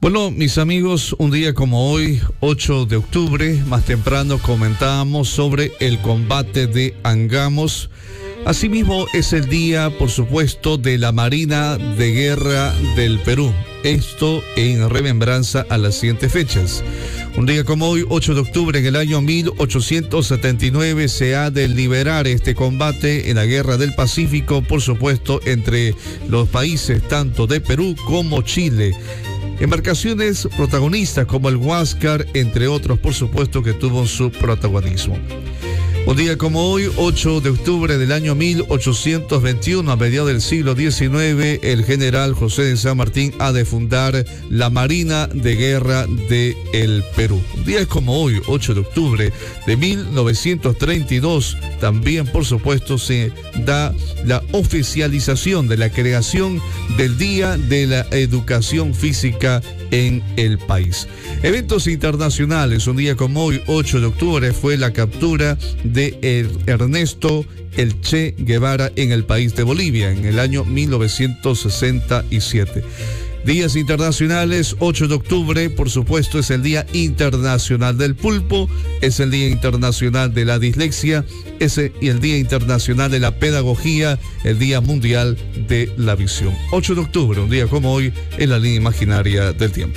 Bueno, mis amigos, un día como hoy, 8 de octubre, más temprano comentábamos sobre el combate de Angamos. Asimismo, es el día, por supuesto, de la Marina de Guerra del Perú. Esto en remembranza a las siguientes fechas. Un día como hoy, 8 de octubre, en el año 1879, se ha de liberar este combate en la Guerra del Pacífico, por supuesto, entre los países tanto de Perú como Chile. Embarcaciones protagonistas como el Huáscar, entre otros, por supuesto, que tuvo su protagonismo. Un día como hoy, 8 de octubre del año 1821, a mediados del siglo XIX, el general José de San Martín ha de fundar la Marina de Guerra del Perú. Un día como hoy, 8 de octubre de 1932, también, por supuesto, se da la oficialización de la creación del Día de la Educación Física en el país. Eventos internacionales. Un día como hoy, 8 de octubre, fue la captura de Ernesto el Che Guevara en el país de Bolivia en el año 1967. Días internacionales. 8 de octubre, por supuesto, es el Día Internacional del Pulpo, es el Día Internacional de la Dislexia, y el Día Internacional de la Pedagogía, el Día Mundial de la Visión. 8 de octubre, un día como hoy, en la línea imaginaria del tiempo.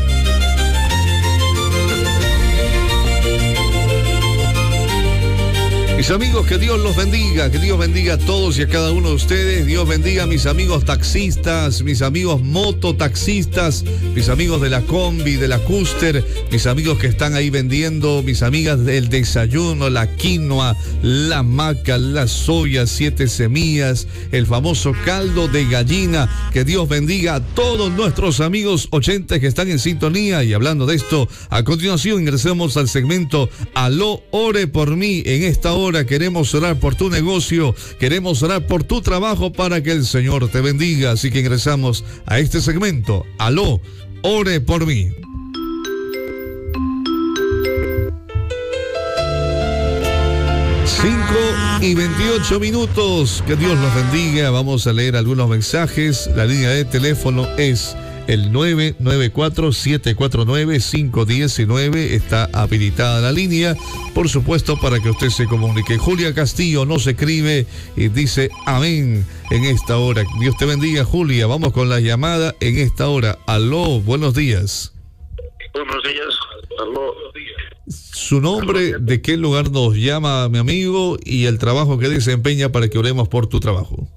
Mis amigos, que Dios los bendiga, que Dios bendiga a todos y a cada uno de ustedes. Dios bendiga a mis amigos taxistas, mis amigos mototaxistas, mis amigos de la combi, de la Custer, mis amigos que están ahí vendiendo, mis amigas del desayuno, la quinoa, la maca, la soya, 7 semillas, el famoso caldo de gallina. Que Dios bendiga a todos nuestros amigos oyentes que están en sintonía. Y hablando de esto, a continuación ingresamos al segmento Aló, ore por mí. En esta hora queremos orar por tu negocio, queremos orar por tu trabajo para que el Señor te bendiga. Así que ingresamos a este segmento. Aló, ore por mí. Y 28 minutos. Que Dios los bendiga. Vamos a leer algunos mensajes. La línea de teléfono es el 994-749-519. Está habilitada la línea, por supuesto, para que usted se comunique. Julia Castillo nos escribe y dice amén en esta hora. Dios te bendiga, Julia. Vamos con la llamada en esta hora. Aló, buenos días. Buenos días. Aló. Su nombre, de qué lugar nos llama, mi amigo, y el trabajo que desempeña para que oremos por tu trabajo.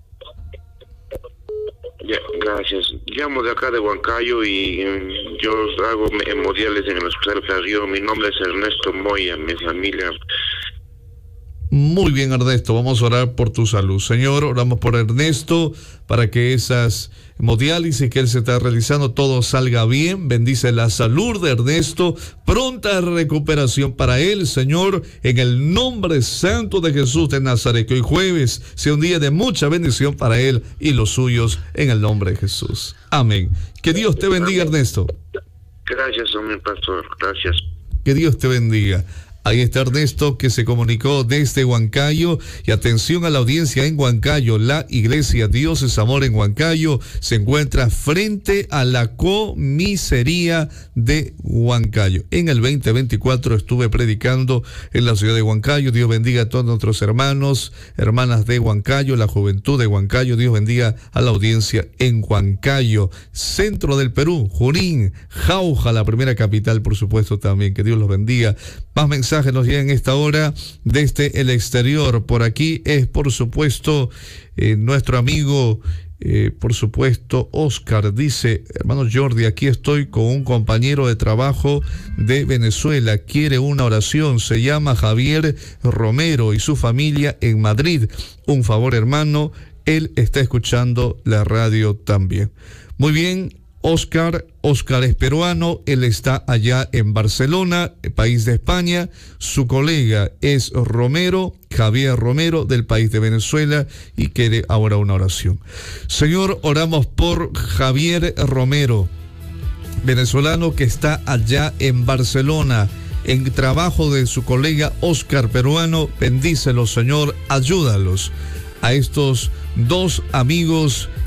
Ya, gracias. Llamo de acá de Huancayo y yo hago hemodiálisis en el Hospital Carrillo. Mi nombre es Ernesto Moya, mi familia. Muy bien, Ernesto, vamos a orar por tu salud. Señor, oramos por Ernesto para que esas hemodiálisis que él se está realizando todo salga bien. Bendice la salud de Ernesto, pronta recuperación para él, Señor, en el nombre santo de Jesús de Nazaret. Que hoy jueves sea un día de mucha bendición para él y los suyos, en el nombre de Jesús. Amén. Que Dios te bendiga, Ernesto. Gracias, mi pastor. Gracias. Que Dios te bendiga. Ahí está Ernesto, que se comunicó desde Huancayo. Y atención a la audiencia en Huancayo. La iglesia Dios es Amor en Huancayo se encuentra frente a la comisaría de Huancayo. En el 2024 estuve predicando en la ciudad de Huancayo. Dios bendiga a todos nuestros hermanos, hermanas de Huancayo, la juventud de Huancayo. Dios bendiga a la audiencia en Huancayo, centro del Perú, Junín, Jauja, la primera capital, por supuesto, también. Que Dios los bendiga. Más mensajes nos llegan en esta hora desde el exterior. Por aquí es, por supuesto, nuestro amigo, por supuesto, Oscar. Dice: hermano Jordi, aquí estoy con un compañero de trabajo de Venezuela. Quiere una oración. Se llama Javier Romero y su familia en Madrid. Un favor, hermano. Él está escuchando la radio también. Muy bien. Oscar es peruano, él está allá en Barcelona, país de España. Su colega es Romero, Javier Romero, del país de Venezuela, y quiere ahora una oración. Señor, oramos por Javier Romero, venezolano, que está allá en Barcelona, en trabajo de su colega Oscar, peruano. Bendícelos, Señor, ayúdalos a estos dos amigos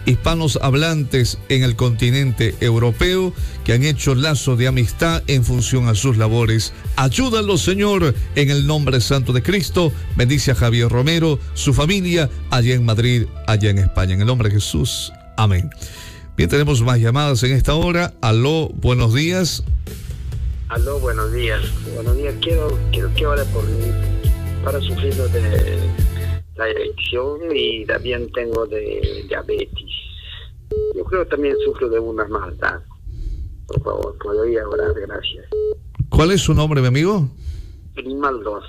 hispanos hablantes en el continente europeo que han hecho lazo de amistad en función a sus labores. Ayúdalo, Señor, en el nombre santo de Cristo. Bendice a Javier Romero, su familia, allá en Madrid, allá en España. En el nombre de Jesús. Amén. Bien, tenemos más llamadas en esta hora. Aló, buenos días. Aló, buenos días. Buenos días. Quiero que ore por mí para sufrir de la erección y también tengo de diabetes. Yo creo que también sufro de una maldad. Por favor, puedo ir a orar, gracias. ¿Cuál es su nombre, mi amigo? Grimaldo.